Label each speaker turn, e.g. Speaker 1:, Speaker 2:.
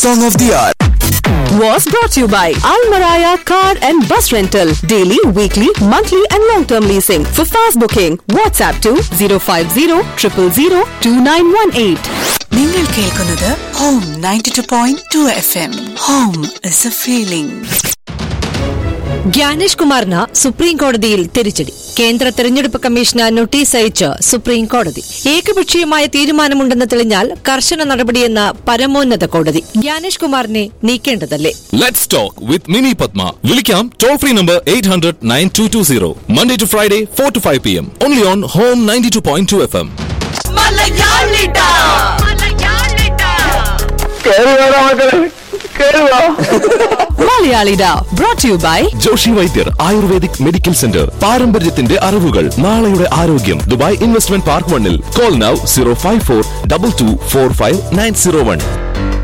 Speaker 1: Song of the Hour
Speaker 2: was brought to you by Al Maraya Car and Bus Rental. Daily, weekly, monthly and long-term leasing. For fast booking, WhatsApp to 050-000-2918.
Speaker 3: നിങ്ങൾ കേൾക്കുന്നത് home 92.2 FM. Home is a feeling.
Speaker 4: Gyanesh കുമാറിന് supreme കോടതിയിൽ തിരിച്ചടി. കേന്ദ്ര തെരഞ്ഞെടുപ്പ് commission notice അയച്ച് supreme കോടതി. ഏകപക്ഷീയമായ തീരുമാനമുണ്ടെന്ന് തെളിഞ്ഞാൽ കർശന നടപടിയെന്ന് പരമോന്നത കോടതി. ജ്ഞാനേഷ് കുമാറിനെ നീക്കേണ്ടതല്ലേ?
Speaker 5: Let's talk with Mini Padma. വിളിക്കാം toll free number 800-9220. Monday to Friday 4 to 5 p.m. Only on Home 92.2 FM.
Speaker 2: Malayalida brought to you by
Speaker 5: Joshi Vaidyar ayurvedic medical centre. പാരമ്പര്യത്തിന്റെ അറിവുകൾ, നാളെയുടെ ആരോഗ്യം. Dubai investment park 1. Call now 054-2245-901.